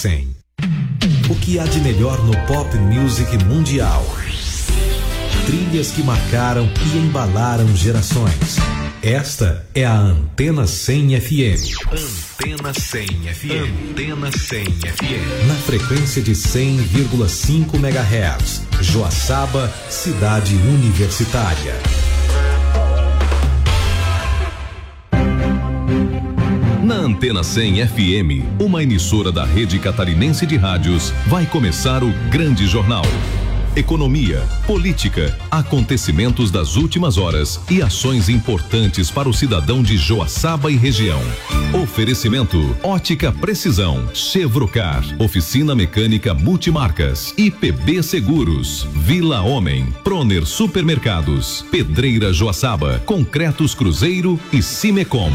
100. O que há de melhor no pop music mundial? Trilhas que marcaram e embalaram gerações. Esta é a Antena 100 FM. Antena 100 FM. Antena 100 FM. Na frequência de 100,5 MHz. Joaçaba, cidade universitária. Na Antena 100 FM, uma emissora da Rede Catarinense de Rádios, vai começar o Grande Jornal. Economia, política, acontecimentos das últimas horas e ações importantes para o cidadão de Joaçaba e região. Oferecimento: Ótica Precisão, Chevrocar, Oficina Mecânica Multimarcas, IPB Seguros, Vila Homem, Proner Supermercados, Pedreira Joaçaba, Concretos Cruzeiro e Cimecom.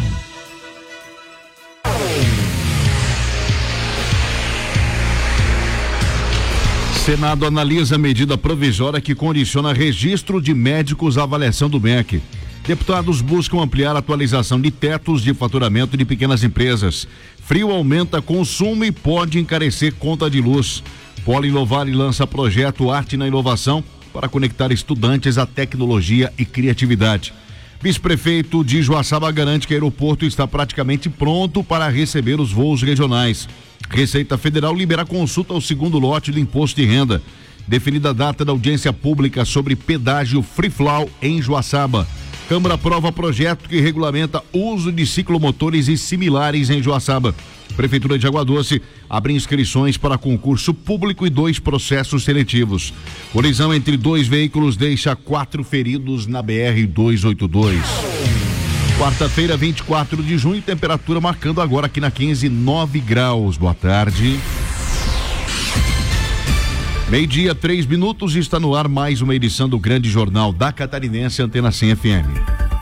Senado analisa medida provisória que condiciona registro de médicos à avaliação do MEC. Deputados buscam ampliar a atualização de tetos de faturamento de pequenas empresas. Frio aumenta consumo e pode encarecer conta de luz. Polo Inovare lança projeto Arte na Inovação para conectar estudantes à tecnologia e criatividade. Vice-prefeito de Joaçaba garante que o aeroporto está praticamente pronto para receber os voos regionais. Receita Federal libera consulta ao segundo lote do imposto de renda. Definida a data da audiência pública sobre pedágio Free Flow em Joaçaba. Câmara aprova projeto que regulamenta uso de ciclomotores e similares em Joaçaba. Prefeitura de Água Doce abre inscrições para concurso público e 2 processos seletivos. Colisão entre 2 veículos deixa 4 feridos na BR-282. Quarta-feira, 24 de junho, temperatura marcando agora aqui na 15, 9 graus. Boa tarde. 12:03, está no ar mais uma edição do Grande Jornal da Catarinense, Antena 100 FM.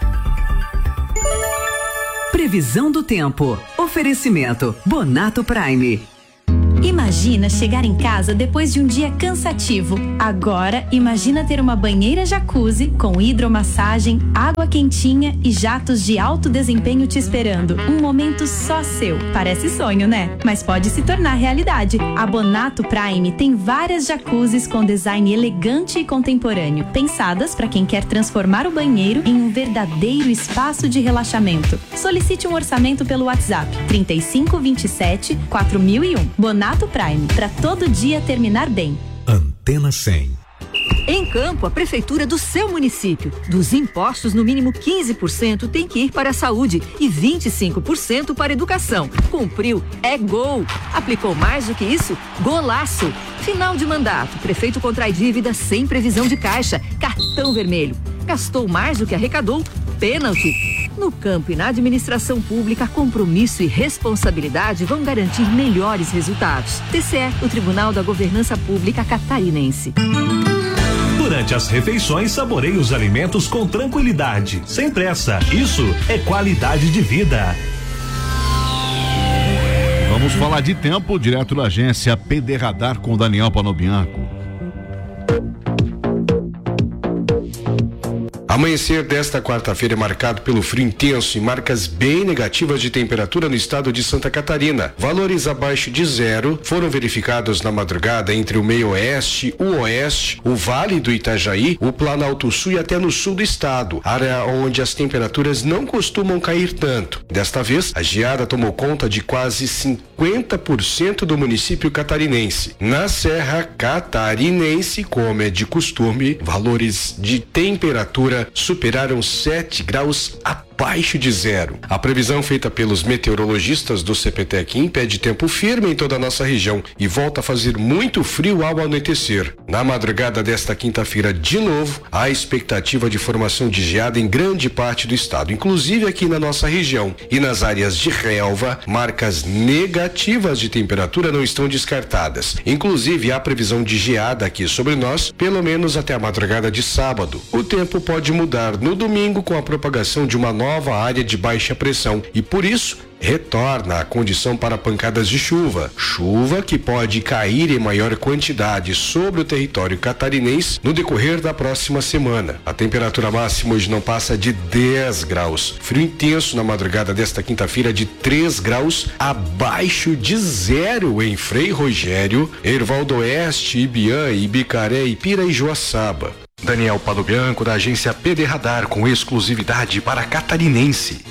Previsão do tempo. Oferecimento Bonato Prime. Imagina chegar em casa depois de um dia cansativo. Agora, imagina ter uma banheira jacuzzi com hidromassagem, água quentinha e jatos de alto desempenho te esperando. Um momento só seu. Parece sonho, né? Mas pode se tornar realidade. A Bonato Prime tem várias jacuzzis com design elegante e contemporâneo, pensadas para quem quer transformar o banheiro em um verdadeiro espaço de relaxamento. Solicite um orçamento pelo WhatsApp 3527 4001. Bonato Prime, para todo dia terminar bem. Antena 100. Em Campo, a prefeitura do seu município. Dos impostos, no mínimo 15% tem que ir para a saúde e 25% para a educação. Cumpriu, é gol. Aplicou mais do que isso? Golaço. Final de mandato, prefeito contrai dívida sem previsão de caixa, cartão vermelho. Gastou mais do que arrecadou? Pênalti. No campo e na administração pública, compromisso e responsabilidade vão garantir melhores resultados. TCE, o Tribunal da Governança Pública Catarinense. Durante as refeições, saboreie os alimentos com tranquilidade, sem pressa. Isso é qualidade de vida. Vamos falar de tempo, direto da agência PD Radar com Daniel Panobianco. Amanhecer desta quarta-feira é marcado pelo frio intenso e marcas bem negativas de temperatura no estado de Santa Catarina. Valores abaixo de 0 foram verificados na madrugada entre o meio-oeste, o oeste, o Vale do Itajaí, o Planalto Sul e até no sul do estado, área onde as temperaturas não costumam cair tanto. Desta vez, a geada tomou conta de quase 50% do município catarinense. Na Serra Catarinense, como é de costume, valores de temperatura superaram 7 graus abaixo de 0. A previsão feita pelos meteorologistas do CPTEC impede tempo firme em toda a nossa região e volta a fazer muito frio ao anoitecer. Na madrugada desta quinta-feira, de novo, há expectativa de formação de geada em grande parte do estado, inclusive aqui na nossa região. E nas áreas de relva, marcas negativas de temperatura não estão descartadas. Inclusive, há previsão de geada aqui sobre nós, pelo menos até a madrugada de sábado. O tempo pode mudar no domingo com a propagação de uma nova nova área de baixa pressão e, por isso, retorna a condição para pancadas de chuva. Chuva que pode cair em maior quantidade sobre o território catarinense no decorrer da próxima semana. A temperatura máxima hoje não passa de 10 graus. Frio intenso na madrugada desta quinta-feira de 3 graus, abaixo de zero em Frei Rogério, Erval do Oeste, Ibiã, Ibicaré, Ipira e Joaçaba. Daniel Padobianco, da agência PD Radar, com exclusividade para catarinense.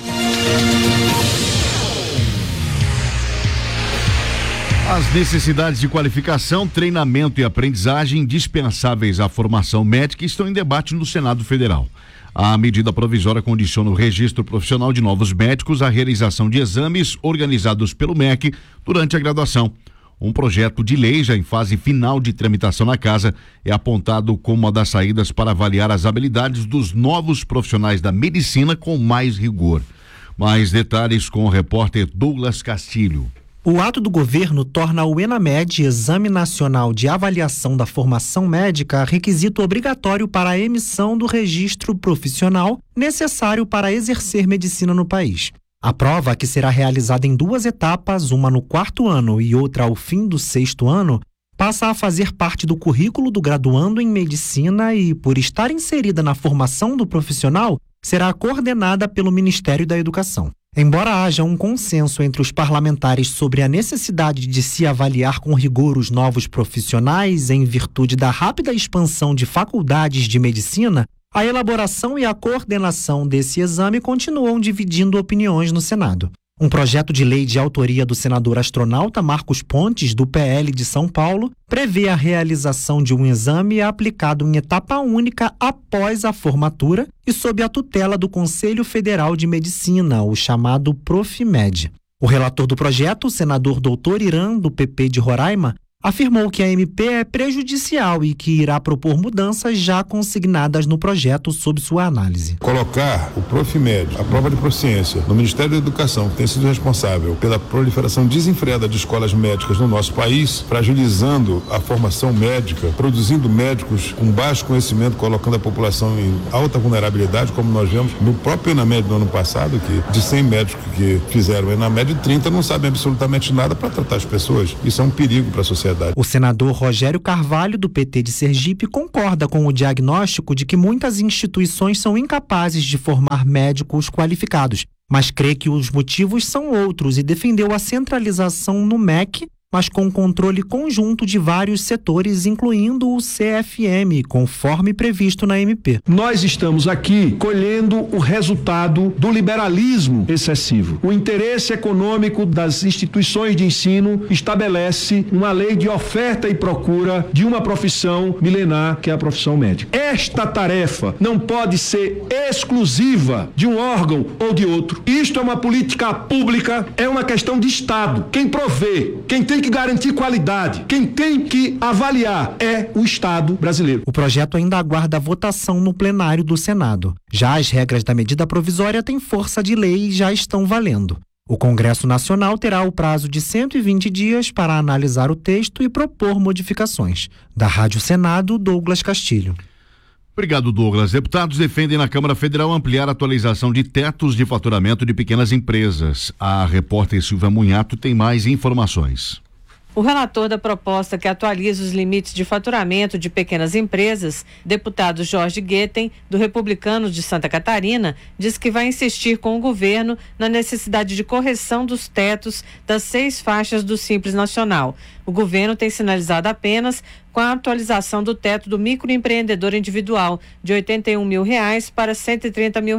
As necessidades de qualificação, treinamento e aprendizagem indispensáveis à formação médica estão em debate no Senado Federal. A medida provisória condiciona o registro profissional de novos médicos à realização de exames organizados pelo MEC durante a graduação. Um projeto de lei já em fase final de tramitação na casa é apontado como uma das saídas para avaliar as habilidades dos novos profissionais da medicina com mais rigor. Mais detalhes com o repórter Douglas Castilho. O ato do governo torna o ENAMED, Exame Nacional de Avaliação da Formação Médica, requisito obrigatório para a emissão do registro profissional necessário para exercer medicina no país. A prova, que será realizada em 2 etapas, uma no 4º ano e outra ao fim do 6º ano, passa a fazer parte do currículo do graduando em medicina e, por estar inserida na formação do profissional, será coordenada pelo Ministério da Educação. Embora haja um consenso entre os parlamentares sobre a necessidade de se avaliar com rigor os novos profissionais em virtude da rápida expansão de faculdades de medicina, a elaboração e a coordenação desse exame continuam dividindo opiniões no Senado. Um projeto de lei de autoria do senador astronauta Marcos Pontes, do PL de São Paulo, prevê a realização de um exame aplicado em etapa única após a formatura e sob a tutela do Conselho Federal de Medicina, o chamado Profimed. O relator do projeto, o senador Dr. Irã, do PP de Roraima, afirmou que a MP é prejudicial e que irá propor mudanças já consignadas no projeto sob sua análise. Colocar o Profimed, a prova de proficiência, no Ministério da Educação, que tem sido responsável pela proliferação desenfreada de escolas médicas no nosso país, fragilizando a formação médica, produzindo médicos com baixo conhecimento, colocando a população em alta vulnerabilidade, como nós vemos no próprio ENAMED do ano passado, que de 100 médicos que fizeram o ENAMED, 30 não sabem absolutamente nada para tratar as pessoas. Isso é um perigo para a sociedade. O senador Rogério Carvalho, do PT de Sergipe, concorda com o diagnóstico de que muitas instituições são incapazes de formar médicos qualificados, mas crê que os motivos são outros e defendeu a centralização no MEC, mas com controle conjunto de vários setores, incluindo o CFM, conforme previsto na MP. Nós estamos aqui colhendo o resultado do liberalismo excessivo. O interesse econômico das instituições de ensino estabelece uma lei de oferta e procura de uma profissão milenar, que é a profissão médica. Esta tarefa não pode ser exclusiva de um órgão ou de outro. Isto é uma política pública, é uma questão de Estado. Quem provê, quem tem que garantir qualidade, quem tem que avaliar é o Estado brasileiro. O projeto ainda aguarda a votação no plenário do Senado. Já as regras da medida provisória têm força de lei e já estão valendo. O Congresso Nacional terá o prazo de 120 dias para analisar o texto e propor modificações. Da Rádio Senado, Douglas Castilho. Obrigado, Douglas. Deputados defendem na Câmara Federal ampliar a atualização de tetos de faturamento de pequenas empresas. A repórter Silvia Munhato tem mais informações. O relator da proposta que atualiza os limites de faturamento de pequenas empresas, deputado Jorge Guetem, do Republicanos de Santa Catarina, diz que vai insistir com o governo na necessidade de correção dos tetos das 6 faixas do Simples Nacional. O governo tem sinalizado apenas com a atualização do teto do microempreendedor individual de R$ 81 mil para R$ 130 mil.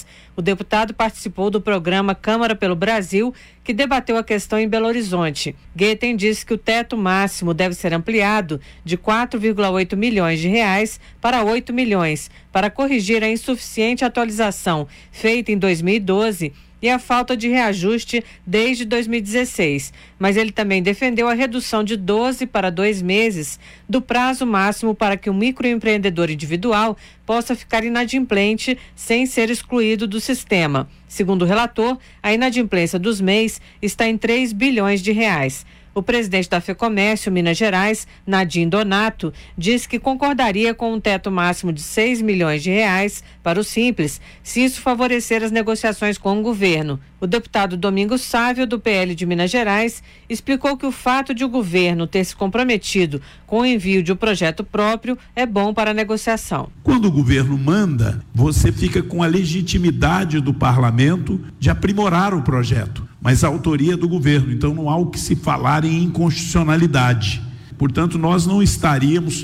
O deputado participou do programa Câmara pelo Brasil, que debateu a questão em Belo Horizonte. Guetem disse que o teto máximo deve ser ampliado de R$ 4,8 milhões para R$ 8 milhões, para corrigir a insuficiente atualização feita em 2012 e a falta de reajuste desde 2016. Mas ele também defendeu a redução de 12 para 2 meses do prazo máximo para que o microempreendedor individual possa ficar inadimplente sem ser excluído do sistema. Segundo o relator, a inadimplência dos MEIs está em R$ 3 bilhões. O presidente da FEComércio Minas Gerais, Nadim Donato, disse que concordaria com um teto máximo de R$6 milhões para o Simples, se isso favorecer as negociações com o governo. O deputado Domingos Sávio, do PL de Minas Gerais, explicou que o fato de o governo ter se comprometido com o envio de um projeto próprio é bom para a negociação. Quando o governo manda, você fica com a legitimidade do parlamento de aprimorar o projeto, mas a autoria é do governo, então não há o que se falar em inconstitucionalidade. Portanto, nós não estaríamos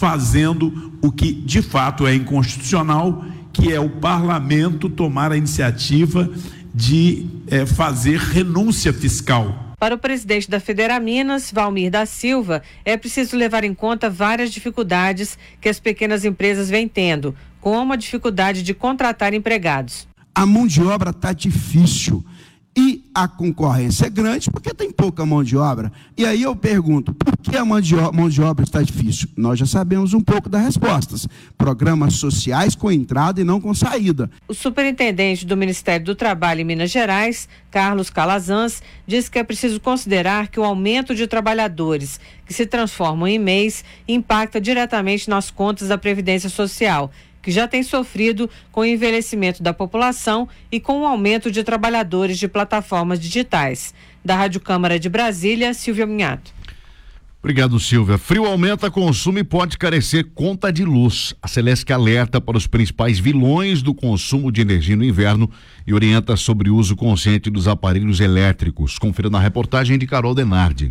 fazendo o que de fato é inconstitucional, que é o parlamento tomar a iniciativa de fazer renúncia fiscal. Para o presidente da Federaminas, Valmir da Silva, é preciso levar em conta várias dificuldades que as pequenas empresas vêm tendo, como a dificuldade de contratar empregados. A mão de obra está difícil e a concorrência é grande porque tem pouca mão de obra. E aí eu pergunto, por que a mão de obra está difícil? Nós já sabemos um pouco das respostas. Programas sociais com entrada e não com saída. O superintendente do Ministério do Trabalho em Minas Gerais, Carlos Calazans, diz que é preciso considerar que o aumento de trabalhadores que se transformam em MEIs impacta diretamente nas contas da Previdência Social, que já tem sofrido com o envelhecimento da população e com o aumento de trabalhadores de plataformas digitais. Da Rádio Câmara de Brasília, Silvia Minhato. Obrigado, Silvia. Frio aumenta consumo e pode carecer conta de luz. A Celesc alerta para os principais vilões do consumo de energia no inverno e orienta sobre o uso consciente dos aparelhos elétricos. Confira na reportagem de Carol Denardi.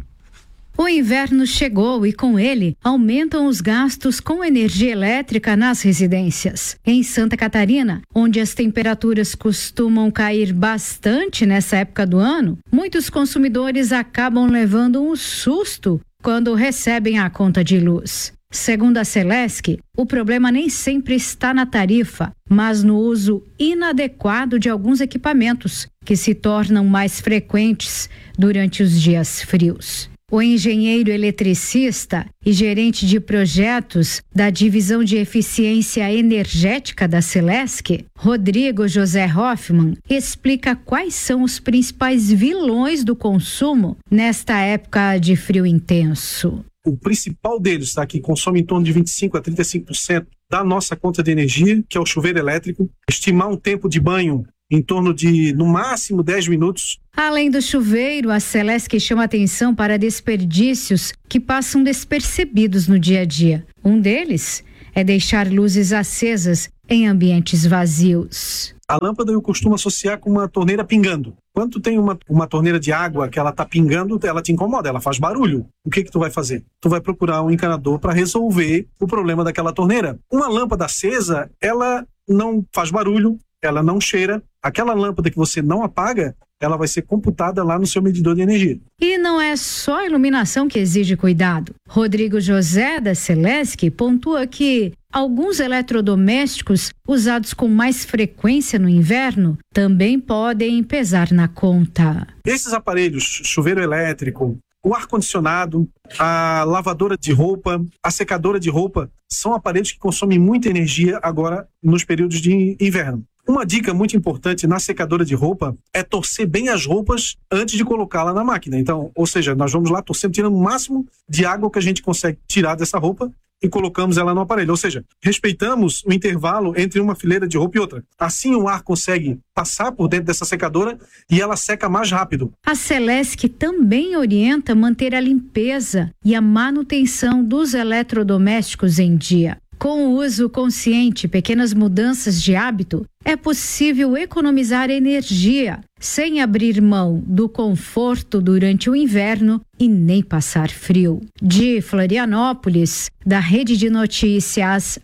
O inverno chegou e, com ele, aumentam os gastos com energia elétrica nas residências. Em Santa Catarina, onde as temperaturas costumam cair bastante nessa época do ano, muitos consumidores acabam levando um susto quando recebem a conta de luz. Segundo a Celesc, o problema nem sempre está na tarifa, mas no uso inadequado de alguns equipamentos, que se tornam mais frequentes durante os dias frios. O engenheiro eletricista e gerente de projetos da Divisão de Eficiência Energética da Celesc, Rodrigo José Hoffmann, explica quais são os principais vilões do consumo nesta época de frio intenso. O principal deles, tá, que consome em torno de 25% a 35% da nossa conta de energia, que é o chuveiro elétrico. Estimar um tempo de banho em torno de, no máximo, 10 minutos. Além do chuveiro, a Celesc chama atenção para desperdícios que passam despercebidos no dia a dia. Um deles é deixar luzes acesas em ambientes vazios. A lâmpada eu costumo associar com uma torneira pingando. Quando tu tem uma torneira de água que ela tá pingando, ela te incomoda, ela faz barulho. O que tu vai fazer? Tu vai procurar um encanador para resolver o problema daquela torneira. Uma lâmpada acesa, ela não faz barulho, ela não cheira. Aquela lâmpada que você não apaga, ela vai ser computada lá no seu medidor de energia. E não é só a iluminação que exige cuidado. Rodrigo José, da Celesc, pontua que alguns eletrodomésticos usados com mais frequência no inverno também podem pesar na conta. Esses aparelhos, chuveiro elétrico, o ar-condicionado, a lavadora de roupa, a secadora de roupa, são aparelhos que consomem muita energia agora nos períodos de inverno. Uma dica muito importante na secadora de roupa é torcer bem as roupas antes de colocá-la na máquina. Então, ou seja, nós vamos lá torcendo, tirando o máximo de água que a gente consegue tirar dessa roupa e colocamos ela no aparelho. Ou seja, respeitamos o intervalo entre uma fileira de roupa e outra. Assim o ar consegue passar por dentro dessa secadora e ela seca mais rápido. A Celesc também orienta manter a limpeza e a manutenção dos eletrodomésticos em dia. Com o uso consciente e pequenas mudanças de hábito, é possível economizar energia, sem abrir mão do conforto durante o inverno e nem passar frio. De Florianópolis, da Rede de Notícias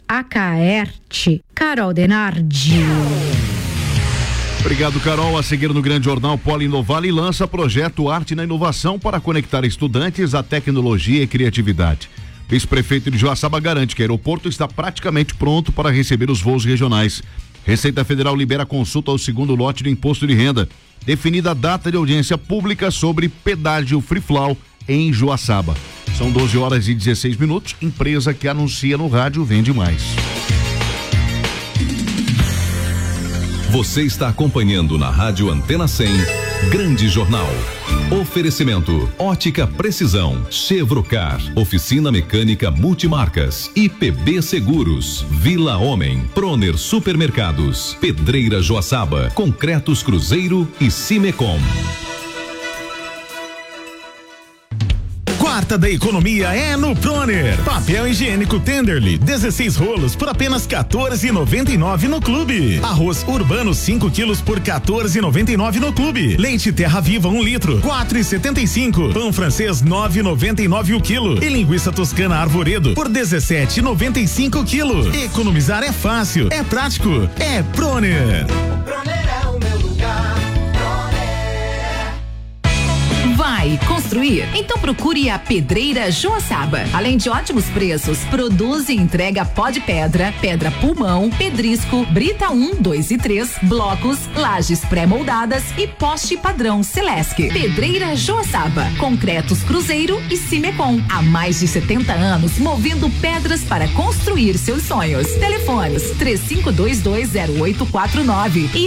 Acaerte, Carol Denardi. Obrigado, Carol. A seguir no Grande Jornal, Poli Inovale lança projeto Arte na Inovação para conectar estudantes à tecnologia e criatividade. Vice-prefeito de Joaçaba garante que o aeroporto está praticamente pronto para receber os voos regionais. Receita Federal libera consulta ao segundo lote do imposto de renda. Definida a data de audiência pública sobre pedágio Free Flow em Joaçaba. São 12h16. Empresa que anuncia no rádio vende mais. Você está acompanhando na Rádio Antena 100, Grande Jornal. Oferecimento: Ótica Precisão, Chevrocar, Oficina Mecânica Multimarcas, IPB Seguros, Vila Homem, Proner Supermercados, Pedreira Joaçaba, Concretos Cruzeiro e Cimecom. Quarta da economia é no Proner. Papel higiênico Tenderly, 16 rolos por apenas R$14,99 no clube. Arroz urbano 5 quilos por R$14,99 no clube. Leite Terra Viva 1 litro, R$4,75. Pão francês 9,99 o quilo. E linguiça toscana Arvoredo por R$17,95 o quilo. Economizar é fácil, é prático, é Proner. Proner é o meu lugar. Vai construir? Então procure a Pedreira Joaçaba. Além de ótimos preços, produz e entrega pó de pedra, pedra pulmão, pedrisco, brita 1, 2 e 3, blocos, lajes pré-moldadas e poste padrão Celesc. Pedreira Joaçaba, Concretos Cruzeiro e Cimecom. Há mais de 70 anos movendo pedras para construir seus sonhos. Telefones 35220849 e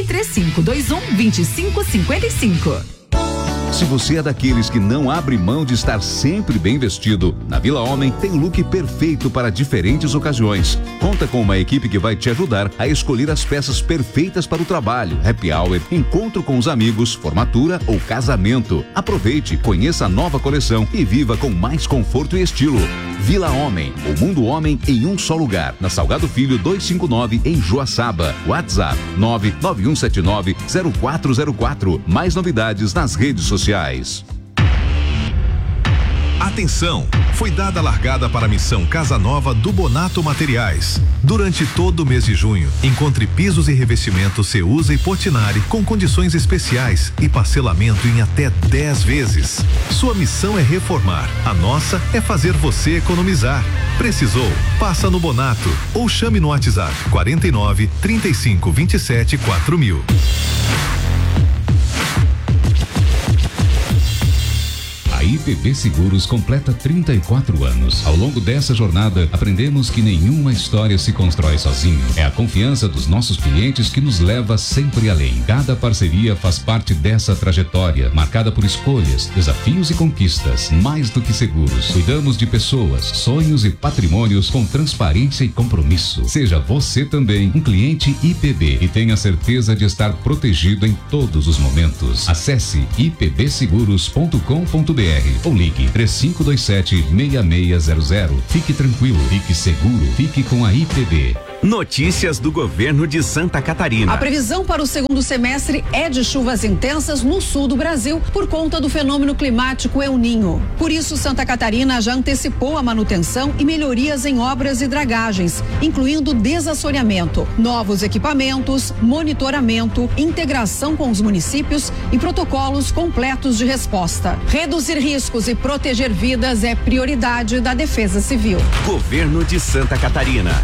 3521-2555. Se você é daqueles que não abre mão de estar sempre bem vestido, na Vila Homem tem o look perfeito para diferentes ocasiões. Conta com uma equipe que vai te ajudar a escolher as peças perfeitas para o trabalho, happy hour, encontro com os amigos, formatura ou casamento. Aproveite, conheça a nova coleção e viva com mais conforto e estilo. Vila Homem, o mundo homem em um só lugar. Na Salgado Filho 259 em Joaçaba. WhatsApp 991790404. Mais novidades nas redes sociais. Atenção! Foi dada a largada para a missão Casa Nova do Bonato Materiais. Durante todo o mês de junho, encontre pisos e revestimentos Ceusa e Portinari com condições especiais e parcelamento em até 10 vezes. Sua missão é reformar, a nossa é fazer você economizar. Precisou? Passa no Bonato ou chame no WhatsApp 49 35 27 4000. A IPB Seguros completa 34 anos. Ao longo dessa jornada, aprendemos que nenhuma história se constrói sozinho. É a confiança dos nossos clientes que nos leva sempre além. Cada parceria faz parte dessa trajetória, marcada por escolhas, desafios e conquistas. Mais do que seguros, cuidamos de pessoas, sonhos e patrimônios com transparência e compromisso. Seja você também um cliente IPB e tenha certeza de estar protegido em todos os momentos. Acesse ipbseguros.com.br ou ligue 3527-6600. Fique tranquilo, fique seguro, fique com a IPB. Notícias do governo de Santa Catarina. A previsão para o segundo semestre é de chuvas intensas no sul do Brasil por conta do fenômeno climático El Niño. Por isso, Santa Catarina já antecipou a manutenção e melhorias em obras e dragagens, incluindo desassoreamento, novos equipamentos, monitoramento, integração com os municípios e protocolos completos de resposta. Reduzir riscos e proteger vidas é prioridade da Defesa Civil. Governo de Santa Catarina.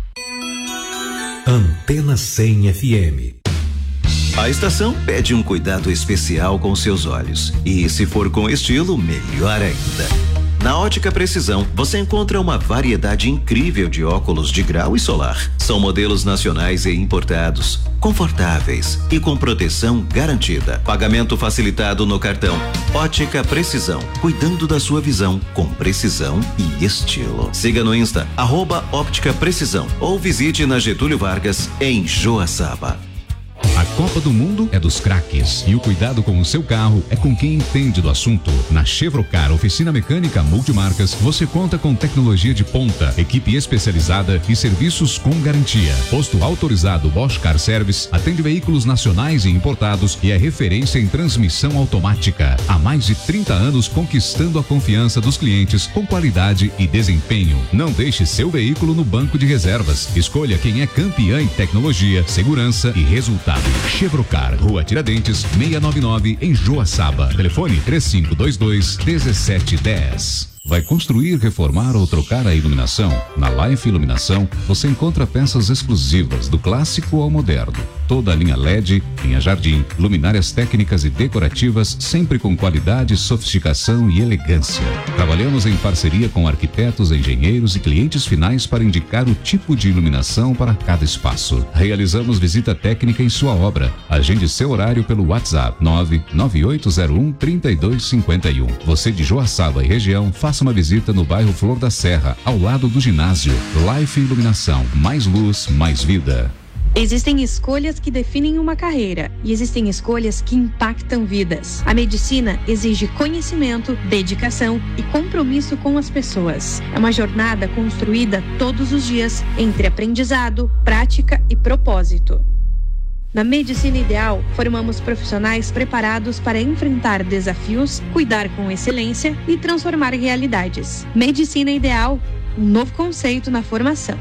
Antena 100 FM. A estação pede um cuidado especial com seus olhos. E se for com estilo, melhor ainda. Na Ótica Precisão, você encontra uma variedade incrível de óculos de grau e solar. São modelos nacionais e importados, confortáveis e com proteção garantida. Pagamento facilitado no cartão. Ótica Precisão, cuidando da sua visão com precisão e estilo. Siga no Insta, @Óptica Precisão, ou visite na Getúlio Vargas, em Joaçaba. A Copa do Mundo é dos craques e o cuidado com o seu carro é com quem entende do assunto. Na Chevrocar, Oficina Mecânica Multimarcas, você conta com tecnologia de ponta, equipe especializada e serviços com garantia. Posto autorizado Bosch Car Service, atende veículos nacionais e importados e é referência em transmissão automática. Há mais de 30 anos conquistando a confiança dos clientes com qualidade e desempenho. Não deixe seu veículo no banco de reservas. Escolha quem é campeã em tecnologia, segurança e resultado. Chevrocar, Rua Tiradentes, 699 em Joaçaba. Telefone 3522-1710. Vai construir, reformar ou trocar a iluminação? Na Life Iluminação, você encontra peças exclusivas do clássico ao moderno. toda a linha LED, linha Jardim, luminárias técnicas e decorativas, sempre com qualidade, sofisticação e elegância. Trabalhamos em parceria com arquitetos, engenheiros e clientes finais para indicar o tipo de iluminação para cada espaço. Realizamos visita técnica em sua obra. Agende seu horário pelo WhatsApp 99801-3251. Você de Joaçaba e região, faça uma visita no bairro Flor da Serra, ao lado do ginásio. Life Iluminação, mais luz, mais vida. Existem escolhas que definem uma carreira e existem escolhas que impactam vidas. A medicina exige conhecimento, dedicação e compromisso com as pessoas. É uma jornada construída todos os dias entre aprendizado, prática e propósito. Na Medicina Ideal, formamos profissionais preparados para enfrentar desafios, cuidar com excelência e transformar realidades. Medicina Ideal, um novo conceito na formação.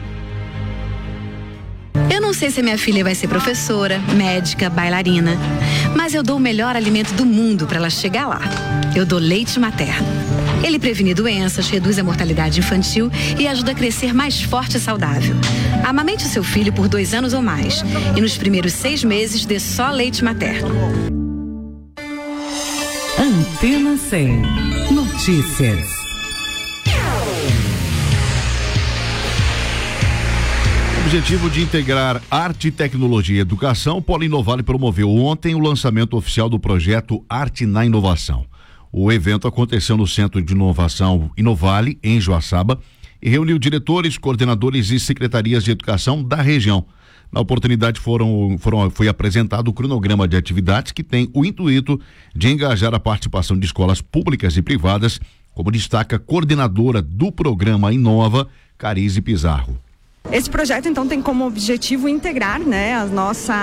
Eu não sei se minha filha vai ser professora, médica, bailarina, mas eu dou o melhor alimento do mundo para ela chegar lá. Eu dou leite materno. Ele previne doenças, reduz a mortalidade infantil e ajuda a crescer mais forte e saudável. Amamente o seu filho por 2 anos ou mais e nos primeiros 6 meses dê só leite materno. Antena 100. Notícias. O objetivo de integrar arte, tecnologia e educação, o Polo Inovale promoveu ontem o lançamento oficial do projeto Arte na Inovação. O evento aconteceu no Centro de Inovação Inovale, em Joaçaba, e reuniu diretores, coordenadores e secretarias de educação da região. Na oportunidade foi apresentado o cronograma de atividades que tem o intuito de engajar a participação de escolas públicas e privadas, como destaca a coordenadora do programa Inova, Carize Pizarro. Esse projeto, então, tem como objetivo integrar, né, a nossa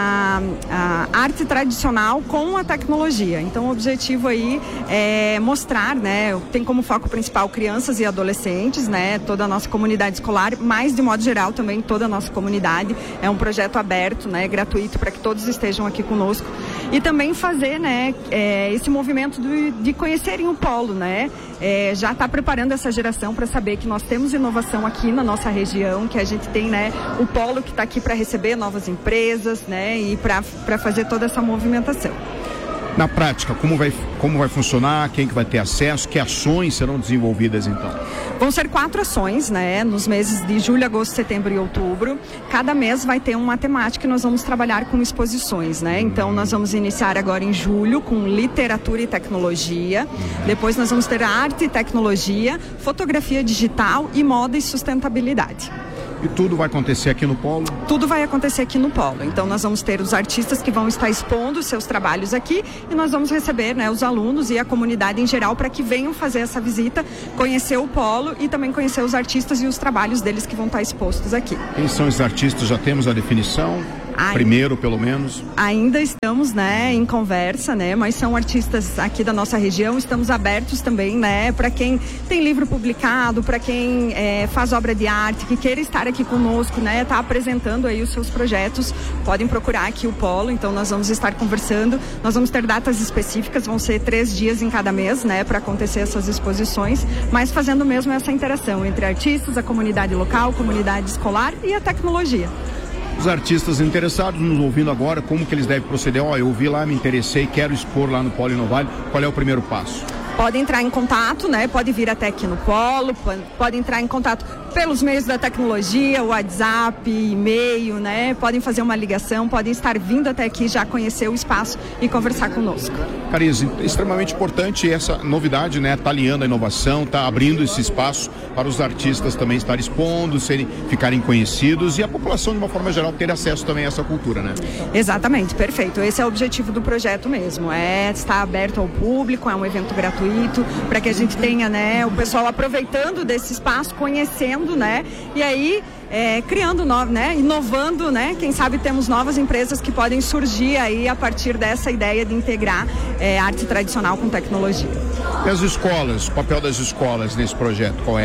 arte tradicional com a tecnologia. Então, o objetivo aí é mostrar, né, tem como foco principal crianças e adolescentes, né, toda a nossa comunidade escolar, mas, de modo geral, também toda a nossa comunidade. É um projeto aberto, né, gratuito, para que todos estejam aqui conosco. E também fazer, né, esse movimento de conhecerem o polo, né, já está preparando essa geração para saber que nós temos inovação aqui na nossa região, que a gente tem, né, o polo que está aqui para receber novas empresas, né, e para fazer toda essa movimentação. Na prática, como vai funcionar, quem que vai ter acesso, que ações serão desenvolvidas então? Vão ser 4 ações, né, nos meses de julho, agosto, setembro e outubro. Cada mês vai ter uma temática e nós vamos trabalhar com exposições, né? Então nós vamos iniciar agora em julho com literatura e tecnologia. Depois nós vamos ter arte e tecnologia, fotografia digital e moda e sustentabilidade. E tudo vai acontecer aqui no Polo? Tudo vai acontecer aqui no Polo. Então nós vamos ter os artistas que vão estar expondo seus trabalhos aqui e nós vamos receber, né, os alunos e a comunidade em geral para que venham fazer essa visita, conhecer o Polo e também conhecer os artistas e os trabalhos deles que vão estar expostos aqui. Quem são esses artistas? Já temos a definição? Primeiro, pelo menos? Ainda estamos, né, em conversa, né, mas são artistas aqui da nossa região. Estamos abertos também, né, para quem tem livro publicado, para quem faz obra de arte, que queira estar aqui conosco, né, tá apresentando aí os seus projetos. Podem procurar aqui o Polo. Então nós vamos estar conversando. Nós vamos ter datas específicas, vão ser 3 dias em cada mês, né, para acontecer essas exposições, mas fazendo mesmo essa interação entre artistas, a comunidade local, comunidade escolar e a tecnologia. Os artistas interessados nos ouvindo agora, como que eles devem proceder? Eu vi lá, me interessei, quero expor lá no Polo Inovale. Qual é o primeiro passo? Pode entrar em contato, né? Pode vir até aqui no Polo, pode entrar em contato pelos meios da tecnologia, WhatsApp, e-mail, né? Podem fazer uma ligação, podem estar vindo até aqui já conhecer o espaço e conversar conosco. Carize, extremamente importante essa novidade, né? Tá alinhando a inovação, tá abrindo esse espaço para os artistas também estarem expondo, ficarem conhecidos e a população de uma forma geral ter acesso também a essa cultura, né? Exatamente, perfeito. Esse é o objetivo do projeto mesmo, é estar aberto ao público, é um evento gratuito para que a gente tenha, né, o pessoal aproveitando desse espaço, conhecendo, né, e aí criando novo, né, inovando, né, quem sabe temos novas empresas que podem surgir aí a partir dessa ideia de integrar arte tradicional com tecnologia. E as escolas, o papel das escolas nesse projeto, qual é?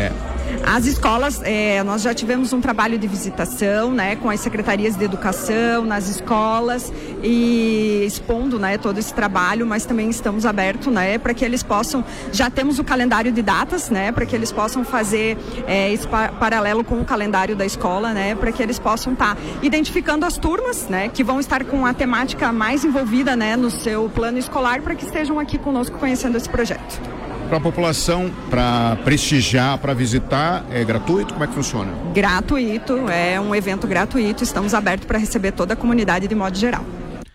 As escolas, nós já tivemos um trabalho de visitação, né, com as secretarias de educação nas escolas e expondo, né, todo esse trabalho, mas também estamos abertos, né, para que eles possam, já temos o calendário de datas, né, para que eles possam fazer esse paralelo com o calendário da escola, né, para que eles possam estar identificando as turmas, né, que vão estar com a temática mais envolvida, né, no seu plano escolar, para que estejam aqui conosco conhecendo esse projeto. Para a população, para prestigiar, para visitar, é gratuito? Como é que funciona? Gratuito, é um evento gratuito, estamos abertos para receber toda a comunidade de modo geral.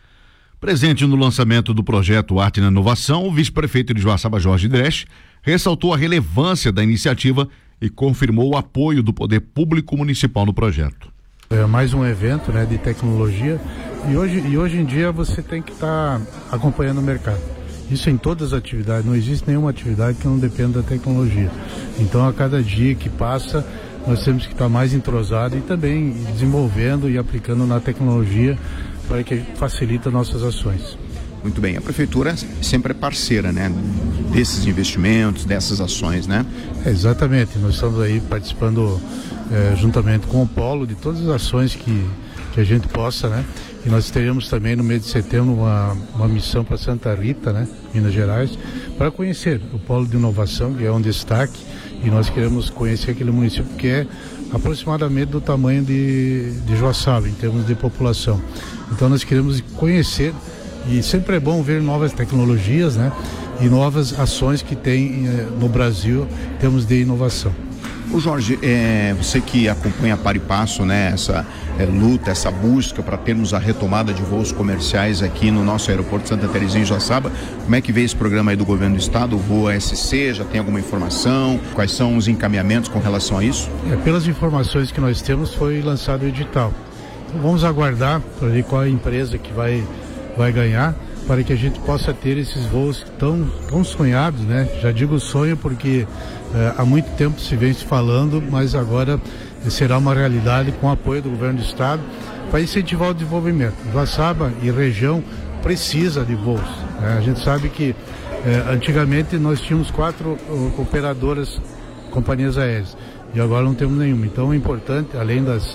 Presente no lançamento do projeto Arte na Inovação, o vice-prefeito de Joaçaba, Jorge Dresch, ressaltou a relevância da iniciativa e confirmou o apoio do poder público municipal no projeto. É mais um evento, né, de tecnologia e hoje em dia você tem que estar acompanhando o mercado. Isso em todas as atividades, não existe nenhuma atividade que não dependa da tecnologia. Então, a cada dia que passa, nós temos que estar mais entrosados e também desenvolvendo e aplicando na tecnologia para que facilite nossas ações. Muito bem, a prefeitura sempre é parceira, né, desses investimentos, dessas ações, né? Exatamente, nós estamos aí participando juntamente com o Polo de todas as ações que a gente possa, né? E nós teremos também no mês de setembro uma missão para Santa Rita, né, Minas Gerais, para conhecer o Polo de Inovação, que é um destaque, e nós queremos conhecer aquele município que é aproximadamente do tamanho de Joaçaba, em termos de população. Então nós queremos conhecer, e sempre é bom ver novas tecnologias, né, e novas ações que tem no Brasil em termos de inovação. Ô Jorge, você que acompanha par e passo, né, essa luta, essa busca para termos a retomada de voos comerciais aqui no nosso aeroporto de Santa Terezinha, em Joaçaba, como é que vê esse programa aí do governo do estado, o voo ASC, já tem alguma informação? Quais são os encaminhamentos com relação a isso? Pelas informações que nós temos, foi lançado o edital. Então vamos aguardar para ver qual é a empresa que vai ganhar, para que a gente possa ter esses voos tão sonhados, né? Já digo sonho porque há muito tempo se vem se falando, mas agora será uma realidade com o apoio do governo do estado para incentivar o desenvolvimento. Joaçaba e região precisa de voos, né? A gente sabe que antigamente nós tínhamos 4 operadoras, companhias aéreas, e agora não temos nenhuma. Então é importante, além das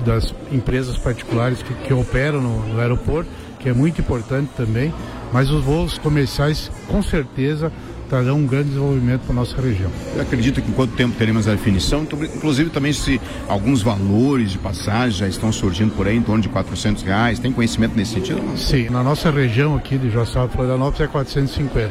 empresas particulares que operam no aeroporto, que é muito importante também, mas os voos comerciais com certeza trarão um grande desenvolvimento para a nossa região. Eu acredito que em quanto tempo teremos a definição, inclusive também se alguns valores de passagem já estão surgindo por aí, em torno de R$400, tem conhecimento nesse sentido? Não? Sim, na nossa região aqui de Joaçaba, Florianópolis, é 450.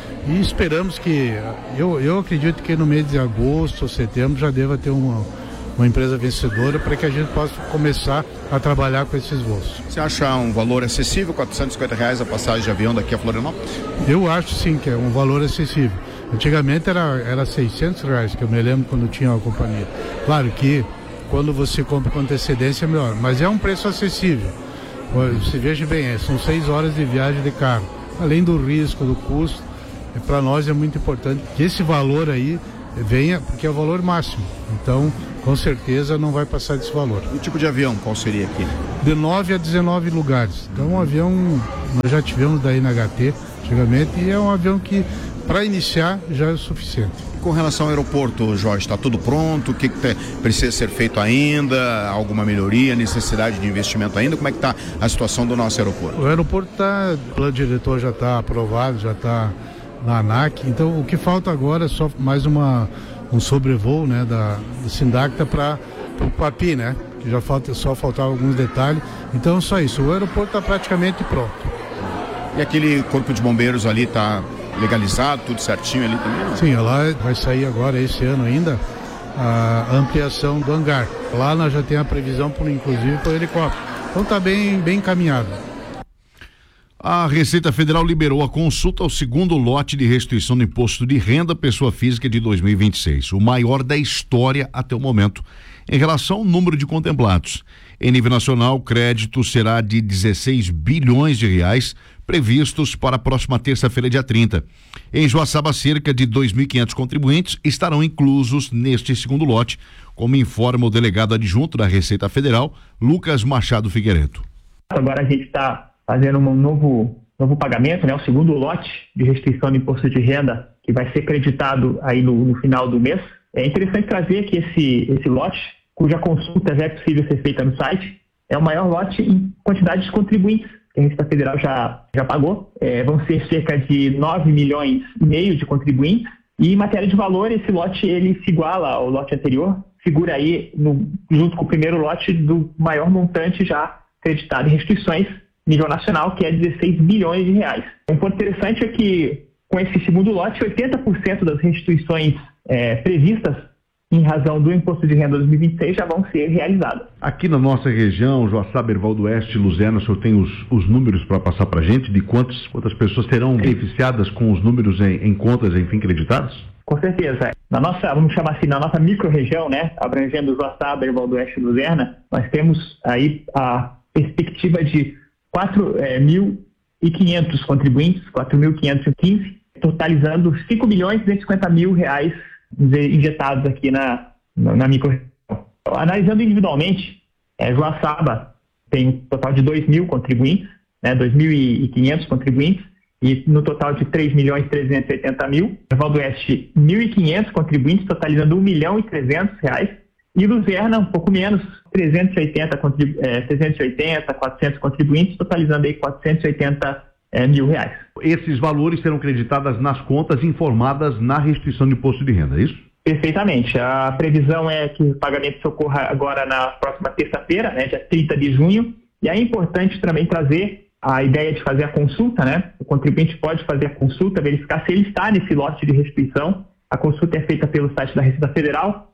E esperamos que, eu acredito que no mês de agosto ou setembro já deva ter uma empresa vencedora para que a gente possa começar a trabalhar com esses voos. Você acha um valor acessível, R$450 a passagem de avião daqui a Florianópolis? Eu acho sim que é um valor acessível. Antigamente era R$600, que eu me lembro quando tinha uma companhia. Claro que quando você compra com antecedência é melhor, mas é um preço acessível. Você veja bem, são 6 horas de viagem de carro. Além do risco, do custo, para nós é muito importante que esse valor aí venha, porque é o valor máximo. Então, com certeza não vai passar desse valor. O tipo de avião, qual seria aqui? De 9 a 19 lugares. Então, um avião, nós já tivemos daí na HT, antigamente, e é um avião que, para iniciar, já é o suficiente. Com relação ao aeroporto, Jorge, está tudo pronto? O que precisa ser feito ainda? Alguma melhoria, necessidade de investimento ainda? Como é que está a situação do nosso aeroporto? O aeroporto o plano diretor já está aprovado, já está na ANAC, então o que falta agora é só mais um sobrevoo, né, da Sindacta para o Papi, né, que já só faltavam alguns detalhes, então só isso, o aeroporto está praticamente pronto. E aquele corpo de bombeiros ali está legalizado, tudo certinho ali também? Não? Sim, lá vai sair agora esse ano ainda a ampliação do hangar, lá nós já temos a previsão inclusive para o helicóptero, então está bem encaminhado. A Receita Federal liberou a consulta ao segundo lote de restituição do imposto de renda pessoa física de 2026, o maior da história até o momento, em relação ao número de contemplados. Em nível nacional, o crédito será de 16 bilhões de reais, previstos para a próxima terça-feira, dia 30. Em Joaçaba, cerca de 2.500 contribuintes estarão inclusos neste segundo lote, como informa o delegado adjunto da Receita Federal, Lucas Machado Figueiredo. Agora a gente está fazendo um novo pagamento, né? O segundo lote de restituição do imposto de renda, que vai ser creditado aí no final do mês, É interessante trazer que esse lote, cuja consulta já é possível ser feita no site, é o maior lote em quantidade de contribuintes que a Receita Federal já pagou. Vão ser cerca de 9 milhões e meio de contribuintes. E em matéria de valor, esse lote ele se iguala ao lote anterior, figura aí junto com o primeiro lote do maior montante já acreditado em restituições nível nacional, que é 16 bilhões de reais. Um ponto interessante é que, com esse segundo lote, 80% das restituições previstas em razão do Imposto de Renda 2026 já vão ser realizadas. Aqui na nossa região, Joaçaba, Erval do Oeste, Luzerna, o senhor tem os números para passar para a gente de quantas pessoas serão beneficiadas com os números em contas, enfim, creditadas? Com certeza. Na nossa, vamos chamar assim, na nossa micro-região, né, abrangendo Joaçaba, Erval do Oeste e Luzerna, nós temos aí a perspectiva de 4.500 contribuintes, 4.515, totalizando 5.250.000 reais injetados aqui na micro-região. Analisando individualmente, Joaçaba tem um total de 2.000 contribuintes, 2.500 contribuintes, e no total de 3.380.000. Erval do Oeste, 1.500 contribuintes, totalizando 1.300.000 reais. E Luzerna, um pouco menos, 380, 400 contribuintes, totalizando aí 480.000 reais. Esses valores serão creditados nas contas informadas na restituição de imposto de renda, é isso? Perfeitamente. A previsão é que o pagamento ocorra agora na próxima terça-feira, dia 30 de junho. E é importante também trazer a ideia de fazer a consulta, O contribuinte pode fazer a consulta, verificar se ele está nesse lote de restituição. A consulta é feita pelo site da Receita Federal,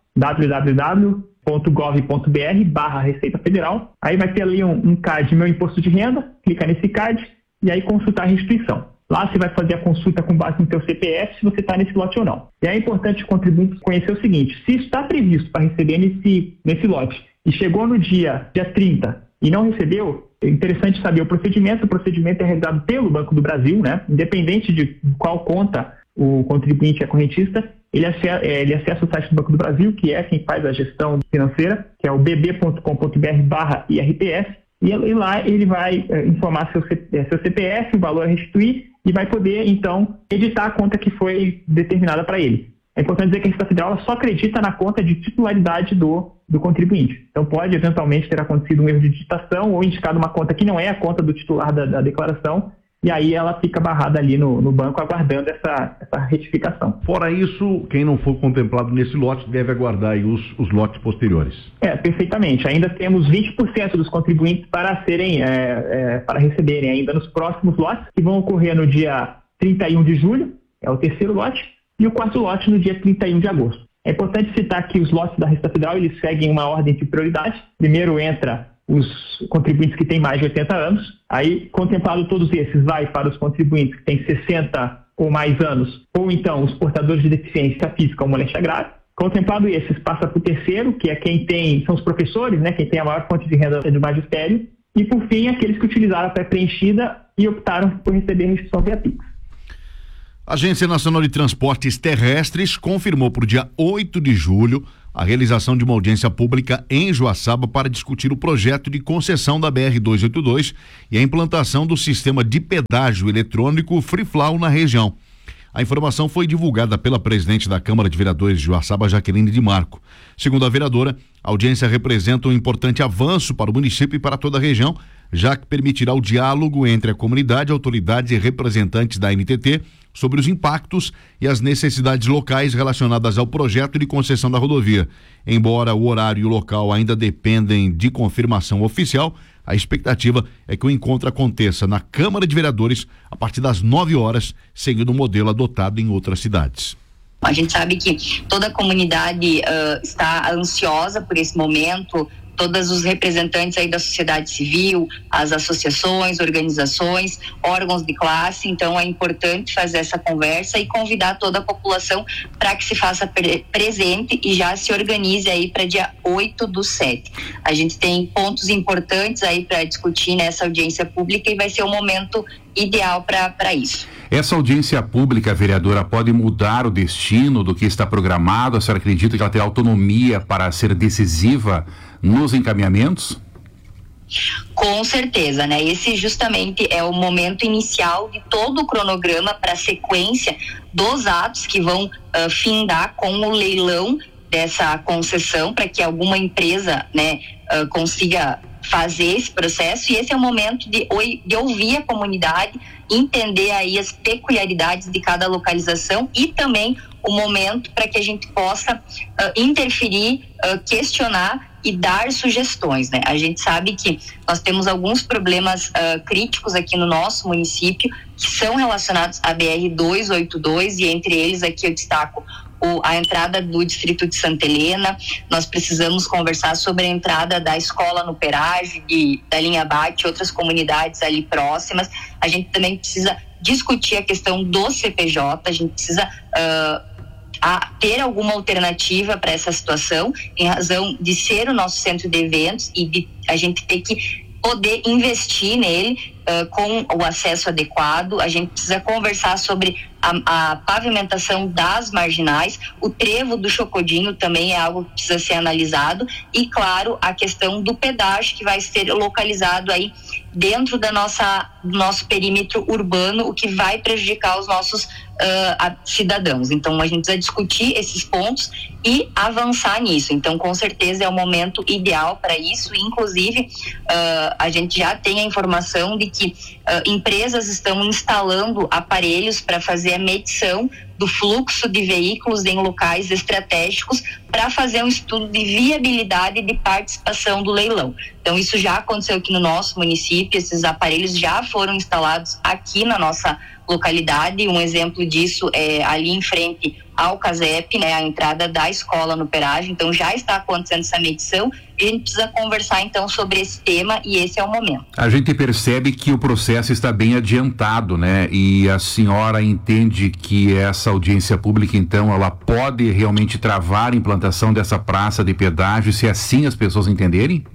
www.gov.br/Receita Federal. Aí vai ter ali um CAD Meu Imposto de Renda, clica nesse CAD e aí consultar a restituição. Lá você vai fazer a consulta com base no seu CPF, se você está nesse lote ou não. E é importante o contribuinte conhecer o seguinte: se está previsto para receber nesse lote e chegou no dia 30 e não recebeu, é interessante saber o procedimento. O procedimento é realizado pelo Banco do Brasil, independente de qual conta o contribuinte é correntista. Ele acessa o site do Banco do Brasil, que é quem faz a gestão financeira, que é o bb.com.br/IRPS, e lá ele vai informar seu CPF, o valor a restituir, e vai poder, então, editar a conta que foi determinada para ele. É importante dizer que a Receita Federal só acredita na conta de titularidade do contribuinte. Então, pode, eventualmente, ter acontecido um erro de digitação ou indicado uma conta que não é a conta do titular da declaração, e aí ela fica barrada ali no banco aguardando essa retificação. Fora isso, quem não for contemplado nesse lote deve aguardar aí os lotes posteriores. Perfeitamente. Ainda temos 20% dos contribuintes para receberem ainda nos próximos lotes, que vão ocorrer no dia 31 de julho, é o terceiro lote, e o quarto lote no dia 31 de agosto. É importante citar que os lotes da Receita Federal, eles seguem uma ordem de prioridade. Primeiro entra os contribuintes que têm mais de 80 anos, aí, contemplado todos esses, vai para os contribuintes que têm 60 ou mais anos, ou então os portadores de deficiência física ou moléstia grave. Contemplado esses, passa para o terceiro, que é são os professores, quem tem a maior fonte de renda do magistério, e por fim, aqueles que utilizaram a pré-preenchida e optaram por receber restituição via Pix. A Agência Nacional de Transportes Terrestres confirmou para o dia 8 de julho a realização de uma audiência pública em Joaçaba para discutir o projeto de concessão da BR-282 e a implantação do sistema de pedágio eletrônico Free Flow na região. A informação foi divulgada pela presidente da Câmara de Vereadores de Joaçaba, Jaqueline de Marco. Segundo a vereadora, a audiência representa um importante avanço para o município e para toda a região, já que permitirá o diálogo entre a comunidade, autoridades e representantes da NTT sobre os impactos e as necessidades locais relacionadas ao projeto de concessão da rodovia. Embora o horário e o local ainda dependem de confirmação oficial, a expectativa é que o encontro aconteça na Câmara de Vereadores a partir das 9 horas, seguindo o modelo adotado em outras cidades. A gente sabe que toda a comunidade está ansiosa por esse momento, todos os representantes aí da sociedade civil, as associações, organizações, órgãos de classe. Então é importante fazer essa conversa e convidar toda a população para que se faça presente e já se organize aí para dia 8/7. A gente tem pontos importantes aí para discutir nessa audiência pública e vai ser o momento ideal para isso. Essa audiência pública, vereadora, pode mudar o destino do que está programado? A senhora acredita que ela tem autonomia para ser decisiva nos encaminhamentos? Com certeza, Esse justamente é o momento inicial de todo o cronograma para a sequência dos atos que vão findar com o leilão dessa concessão para que alguma empresa, né, consiga fazer esse processo, e esse é o momento de ouvir a comunidade, entender aí as peculiaridades de cada localização e também o momento para que a gente possa interferir, questionar e dar sugestões, né? A gente sabe que nós temos alguns problemas críticos aqui no nosso município que são relacionados à BR-282, e entre eles aqui eu destaco a entrada do distrito de Santa Helena. Nós precisamos conversar sobre a entrada da escola no Perágio, da linha Bate e outras comunidades ali próximas. A gente também precisa discutir a questão do CPJ, a gente precisa ter alguma alternativa para essa situação, em razão de ser o nosso centro de eventos e de a gente ter que poder investir nele com o acesso adequado. A gente precisa conversar sobre a pavimentação das marginais, o trevo do Chocodinho também é algo que precisa ser analisado, e claro, a questão do pedágio que vai ser localizado aí dentro do nosso perímetro urbano, o que vai prejudicar os nossos cidadãos. Então a gente precisa discutir esses pontos e avançar nisso. Então com certeza é o momento ideal para isso, inclusive a gente já tem a informação de que empresas estão instalando aparelhos para fazer a medição do fluxo de veículos em locais estratégicos para fazer um estudo de viabilidade de participação do leilão. Então isso já aconteceu aqui no nosso município, esses aparelhos já foram instalados aqui na nossa localidade. Um exemplo disso é ali em frente ao CASEP, né, a entrada da escola no Perágio. Então já está acontecendo essa medição e a gente precisa conversar então sobre esse tema, e esse é o momento. A gente percebe que o processo está bem adiantado, né? E a senhora entende que essa audiência pública, então, ela pode realmente travar a implantação dessa praça de pedágio, se assim as pessoas entenderem?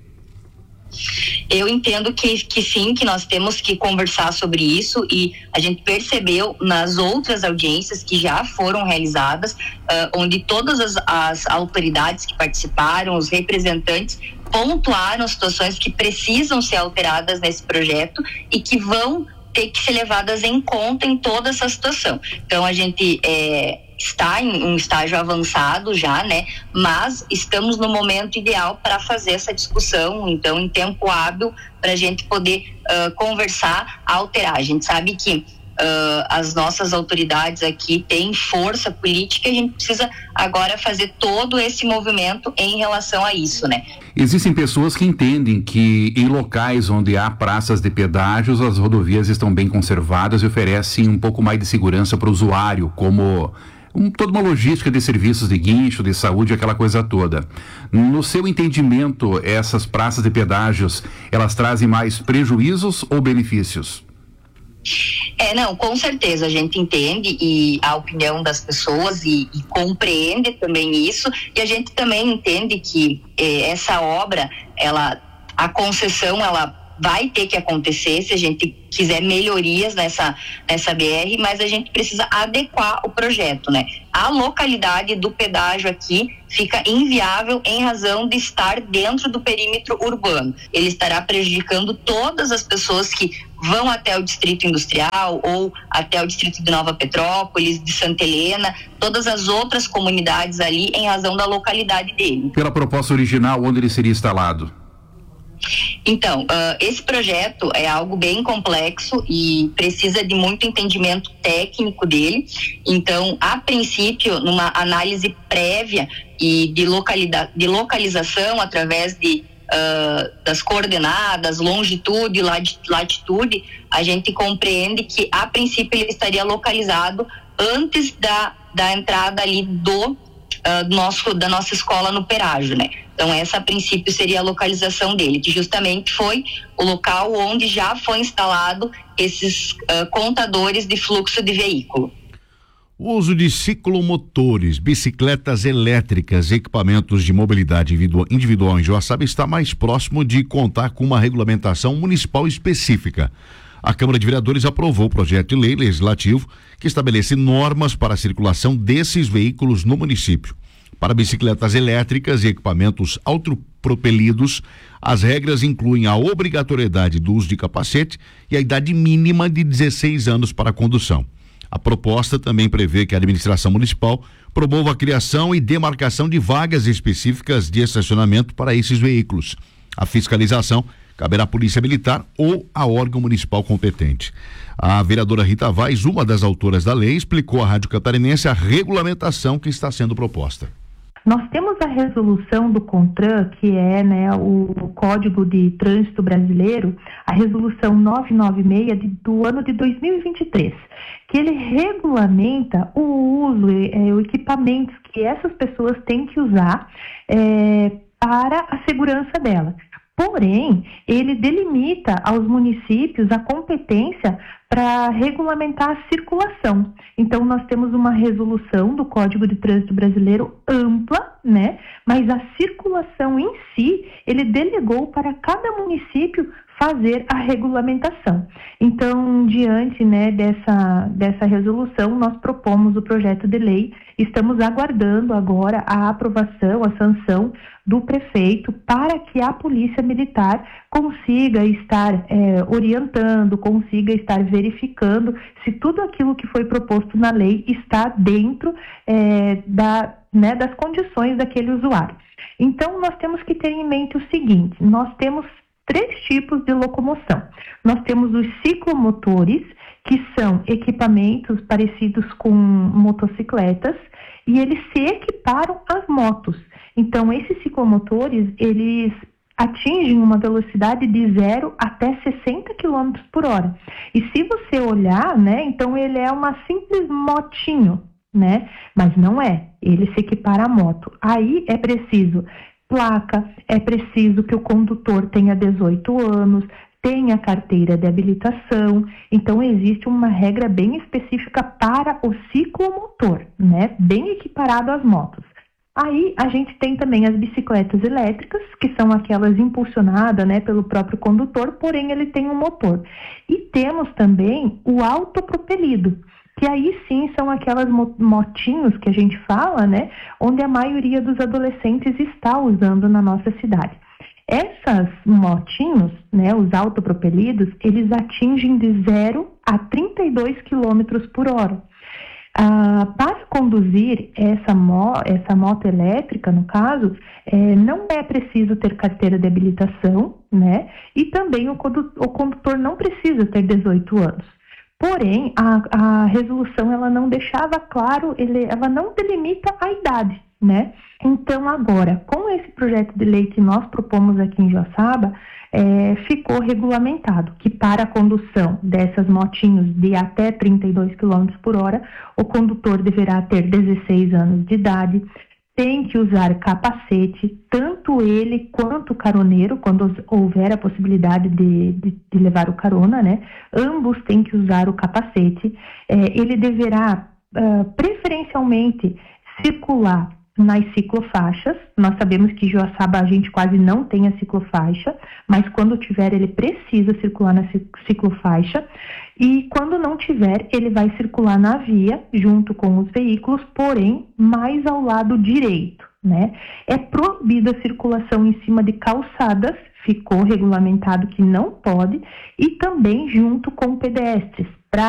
Eu entendo que sim, que nós temos que conversar sobre isso, e a gente percebeu nas outras audiências que já foram realizadas, onde todas as autoridades que participaram, os representantes, pontuaram situações que precisam ser alteradas nesse projeto e que vão ter que ser levadas em conta em toda essa situação. Então a gente está em um estágio avançado já, né? Mas estamos no momento ideal para fazer essa discussão, então em tempo hábil, para a gente poder conversar, alterar. A gente sabe que as nossas autoridades aqui têm força política, e a gente precisa agora fazer todo esse movimento em relação a isso, né? Existem pessoas que entendem que em locais onde há praças de pedágios, as rodovias estão bem conservadas e oferecem um pouco mais de segurança para o usuário, como toda uma logística de serviços de guincho, de saúde, aquela coisa toda. No seu entendimento, essas praças de pedágios, elas trazem mais prejuízos ou benefícios? Não, com certeza a gente entende e a opinião das pessoas e compreende também isso, e a gente também entende que essa obra, a concessão, ela vai ter que acontecer se a gente quiser melhorias nessa BR, mas a gente precisa adequar o projeto, né? A localidade do pedágio aqui fica inviável em razão de estar dentro do perímetro urbano. Ele estará prejudicando todas as pessoas que vão até o distrito industrial ou até o distrito de Nova Petrópolis, de Santa Helena, todas as outras comunidades ali, em razão da localidade dele. Pela proposta original, onde ele seria instalado? Então, esse projeto é algo bem complexo e precisa de muito entendimento técnico dele. Então, a princípio, numa análise prévia e de localização através das coordenadas, longitude e latitude, a gente compreende que a princípio ele estaria localizado antes da entrada ali da nossa escola no Perágio, né? Então essa a princípio seria a localização dele, que justamente foi o local onde já foi instalado esses contadores de fluxo de veículo. O uso de ciclomotores, bicicletas elétricas e equipamentos de mobilidade individual em Joaçaba está mais próximo de contar com uma regulamentação municipal específica. A Câmara de Vereadores aprovou o projeto de lei legislativo que estabelece normas para a circulação desses veículos no município. Para bicicletas elétricas e equipamentos autopropelidos, as regras incluem a obrigatoriedade do uso de capacete e a idade mínima de 16 anos para a condução. A proposta também prevê que a administração municipal promova a criação e demarcação de vagas específicas de estacionamento para esses veículos. A fiscalização caberá à Polícia Militar ou a órgão municipal competente. A vereadora Rita Vaz, uma das autoras da lei, explicou à Rádio Catarinense a regulamentação que está sendo proposta. Nós temos a resolução do CONTRAN, que é, né, o Código de Trânsito Brasileiro, a resolução 996 do ano de 2023, que ele regulamenta o uso, os equipamentos que essas pessoas têm que usar para a segurança delas. Porém, ele delimita aos municípios a competência para regulamentar a circulação. Então, nós temos uma resolução do Código de Trânsito Brasileiro ampla, né? Mas a circulação em si, ele delegou para cada município fazer a regulamentação. Então, diante, né, dessa resolução, nós propomos o projeto de lei, estamos aguardando agora a aprovação, a sanção do prefeito para que a Polícia Militar consiga estar orientando, consiga estar verificando se tudo aquilo que foi proposto na lei está dentro das condições daquele usuário. Então, nós temos que ter em mente o seguinte, nós temos 3 tipos de locomoção. Nós temos os ciclomotores, que são equipamentos parecidos com motocicletas, e eles se equiparam às motos. Então, esses ciclomotores, eles atingem uma velocidade de 0 até 60 km por hora. E se você olhar, né, então ele é uma simples motinho, né? Mas não é, ele se equipara à moto. Aí é preciso placa, é preciso que o condutor tenha 18 anos, tenha carteira de habilitação. Então, existe uma regra bem específica para o ciclomotor, né? Bem equiparado às motos. Aí, a gente tem também as bicicletas elétricas, que são aquelas impulsionadas, né, pelo próprio condutor, porém ele tem um motor. E temos também o autopropelido, que aí sim são aquelas motinhos que a gente fala, né, onde a maioria dos adolescentes está usando na nossa cidade. Essas motinhos, né, os autopropelidos, eles atingem de 0 a 32 km por hora. Para conduzir essa moto elétrica, no caso, não é preciso ter carteira de habilitação, né, e também o condutor não precisa ter 18 anos. Porém, a resolução, ela não deixava claro, ela não delimita a idade, né? Então, agora, com esse projeto de lei que nós propomos aqui em Joaçaba, ficou regulamentado que para a condução dessas motinhos de até 32 km por hora, o condutor deverá ter 16 anos de idade, tem que usar capacete, tanto ele quanto o caroneiro, quando houver a possibilidade de levar o carona, né? Ambos têm que usar o capacete. Ele deverá, preferencialmente, circular nas ciclofaixas. Nós sabemos que em Joaçaba a gente quase não tem a ciclofaixa, mas quando tiver, ele precisa circular na ciclofaixa. E quando não tiver, ele vai circular na via, junto com os veículos, porém, mais ao lado direito, né? É proibida a circulação em cima de calçadas, ficou regulamentado que não pode, e também junto com pedestres.